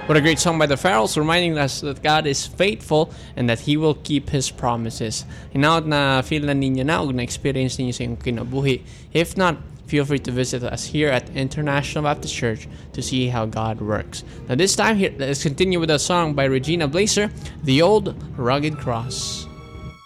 What a great song by the Pharaohs, reminding us that God is faithful and that He will keep His promises. Hinaut na feel na ninyo na o na-experience ninyo sa inyong kinabuhi. If not, feel free to visit us here at International Baptist Church to see how God works. Now this time, here, let's continue with a song by Regina Blazer, The Old Rugged Cross.